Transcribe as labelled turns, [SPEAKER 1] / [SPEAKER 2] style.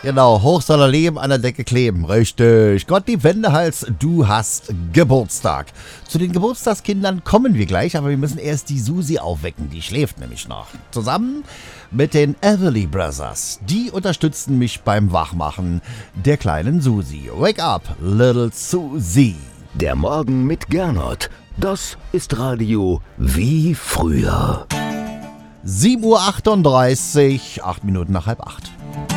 [SPEAKER 1] Genau, hoch soll er leben, an der Decke kleben. Richtig. Gott, die Wendehals, du hast Geburtstag. Zu den Geburtstagskindern kommen wir gleich, aber wir müssen erst die Susi aufwecken. Die schläft nämlich noch. Zusammen mit den Everly Brothers. Die unterstützen mich beim Wachmachen der kleinen Susi. Wake up, little Susie.
[SPEAKER 2] Der Morgen mit Gernot. Das ist Radio wie früher.
[SPEAKER 1] 7:38 Uhr, 8 Minuten nach 7:30.